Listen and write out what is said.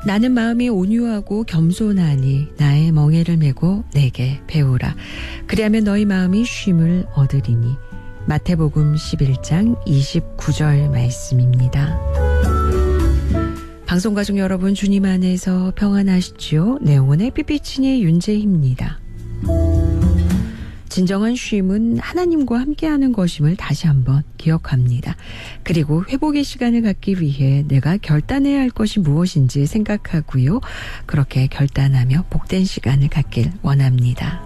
나는 마음이 온유하고 겸손하니 나의 멍에를 메고 내게 배우라. 그리하면 너희 마음이 쉼을 얻으리니. 마태복음 11장 29절 말씀입니다. 방송가족 여러분, 주님 안에서 평안하시지요? 내용은 햇빛비치니의 윤재희입니다. 진정한 쉼은 하나님과 함께하는 것임을 다시 한번 기억합니다. 그리고 회복의 시간을 갖기 위해 내가 결단해야 할 것이 무엇인지 생각하고요. 그렇게 결단하며 복된 시간을 갖길 원합니다.